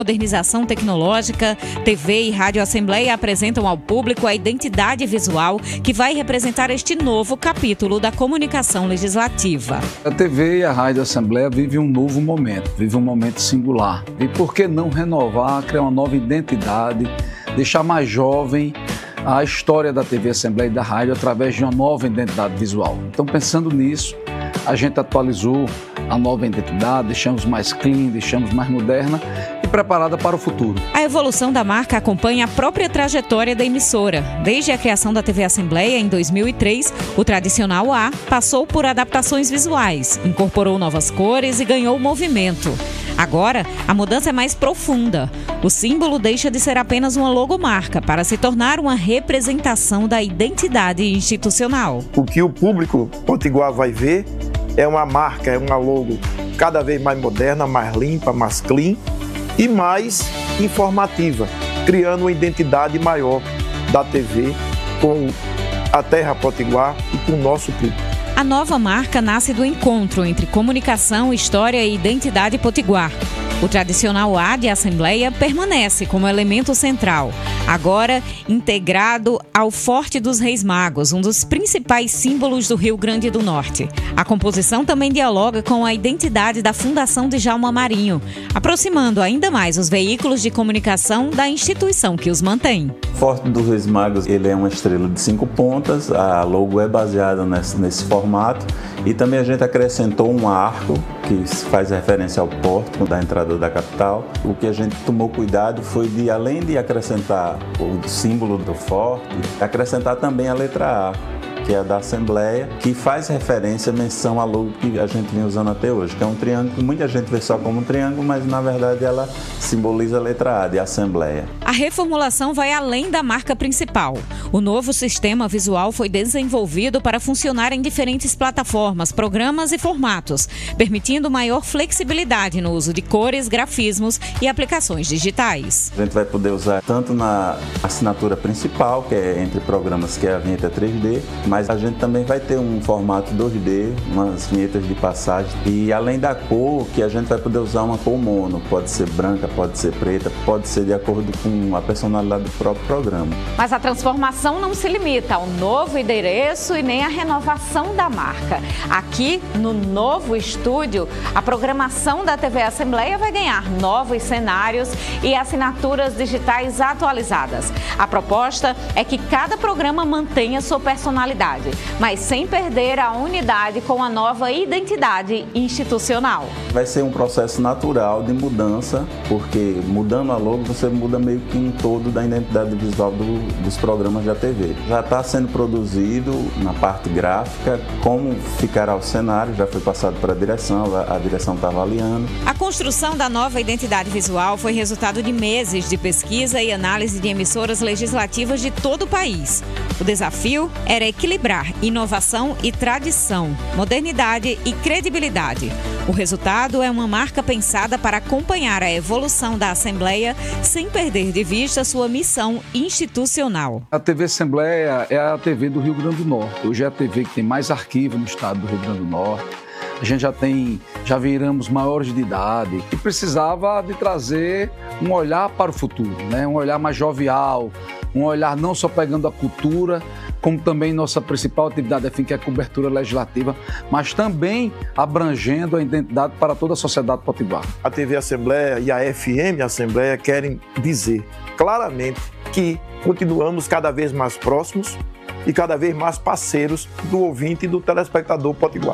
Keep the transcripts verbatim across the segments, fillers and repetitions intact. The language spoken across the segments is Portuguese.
Modernização tecnológica, T V e Rádio Assembleia apresentam ao público a identidade visual que vai representar este novo capítulo da comunicação legislativa. A T V e a Rádio Assembleia vivem um novo momento, vivem um momento singular. E por que não renovar, criar uma nova identidade, deixar mais jovem a história da T V Assembleia e da Rádio através de uma nova identidade visual? Então, pensando nisso, a gente atualizou a nova identidade, deixamos mais clean, deixamos mais moderna e preparada para o futuro. A evolução da marca acompanha a própria trajetória da emissora. Desde a criação da T V Assembleia em dois mil e três, o tradicional A passou por adaptações visuais, incorporou novas cores e ganhou movimento. Agora, a mudança é mais profunda. O símbolo deixa de ser apenas uma logomarca para se tornar uma representação da identidade institucional. O que o público potiguar vai ver é uma marca, é uma logo cada vez mais moderna, mais limpa, mais clean e mais informativa, criando uma identidade maior da T V com a Terra Potiguar e com o nosso público. A nova marca nasce do encontro entre comunicação, história e identidade potiguar. O tradicional A de Assembleia permanece como elemento central, agora integrado ao Forte dos Reis Magos, um dos principais símbolos do Rio Grande do Norte. A composição também dialoga com a identidade da Fundação Djalma Marinho, aproximando ainda mais os veículos de comunicação da instituição que os mantém. Forte dos Reis Magos, ele é uma estrela de cinco pontas, a logo é baseada nesse, nesse formato e também a gente acrescentou um arco que faz referência ao porto da entrada da capital. O que a gente tomou cuidado foi de, além de acrescentar o símbolo do forte, acrescentar também a letra A, que é a da Assembleia, que faz referência, menção à logo que a gente vem usando até hoje, que é um triângulo que muita gente vê só como um triângulo, mas na verdade ela simboliza a letra A de Assembleia. A reformulação vai além da marca principal. O novo sistema visual foi desenvolvido para funcionar em diferentes plataformas, programas e formatos, permitindo maior flexibilidade no uso de cores, grafismos e aplicações digitais. A gente vai poder usar tanto na assinatura principal, que é entre programas, que é a vinheta três D, mas a gente também vai ter um formato dois D, umas vinhetas de passagem e além da cor, que a gente vai poder usar uma cor mono, pode ser branca, pode ser preta, pode ser de acordo com a personalidade do próprio programa. Mas a transformação não se limita ao novo endereço e nem à renovação da marca. Aqui, no novo estúdio, a programação da T V Assembleia vai ganhar novos cenários e assinaturas digitais atualizadas. A proposta é que cada programa mantenha sua personalidade, mas sem perder a unidade com a nova identidade institucional. Vai ser um processo natural de mudança, porque mudando a logo você muda meio que um todo da identidade visual do, dos programas da T V. Já está sendo produzido na parte gráfica, como ficará o cenário, já foi passado para a direção, a, a direção está avaliando. A construção da nova identidade visual foi resultado de meses de pesquisa e análise de emissoras legislativas de todo o país. O desafio era equilibrar inovação e tradição, modernidade e credibilidade. O resultado é uma marca pensada para acompanhar a evolução da Assembleia sem perder de vista sua missão institucional. A T V Assembleia é a T V do Rio Grande do Norte. Hoje é a T V que tem mais arquivo no estado do Rio Grande do Norte. A gente já tem, já viramos maiores de idade e precisava de trazer um olhar para o futuro, né? Um olhar mais jovial, um olhar não só pegando a cultura, como também nossa principal atividade, enfim, que é a cobertura legislativa, mas também abrangendo a identidade para toda a sociedade potiguar. A T V Assembleia e a F M Assembleia querem dizer claramente que continuamos cada vez mais próximos e cada vez mais parceiros do ouvinte e do telespectador potiguar.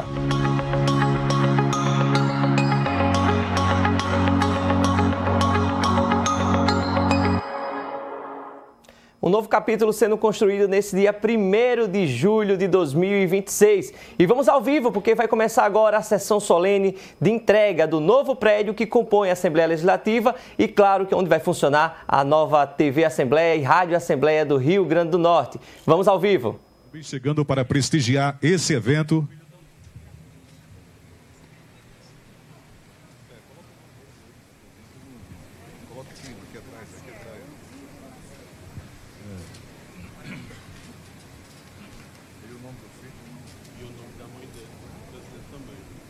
Um novo capítulo sendo construído nesse dia primeiro de julho de dois mil e vinte e seis. E vamos ao vivo, porque vai começar agora a sessão solene de entrega do novo prédio que compõe a Assembleia Legislativa e, claro, que é onde vai funcionar a nova T V Assembleia e Rádio Assembleia do Rio Grande do Norte. Vamos ao vivo. Chegando para prestigiar esse evento. E o nome do filho e o nome da mãe dele, também.